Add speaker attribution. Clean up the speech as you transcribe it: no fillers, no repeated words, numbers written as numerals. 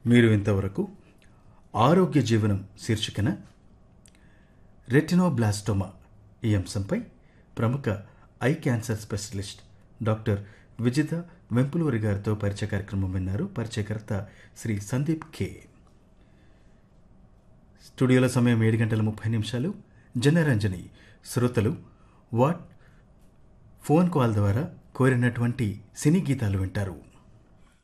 Speaker 1: మీరు ఇంతవరకు ఆరోగ్య జీవనం శీర్షికన రెటినోబ్లాస్టోమా ఈ అంశంపై ప్రముఖ eye cancer specialist doctor Vijitha Vempuluri గారితో పరిచయ కార్యక్రమం విన్నారు. పరిచయకర్త శ్రీ సందీప్ కే. స్టూడియోలో సమయం 7:30 జనరంజని శ్రోతలు ఫోన్ కాల్ ద్వారా కోరినటువంటి సినీ గీతాలు వింటారు.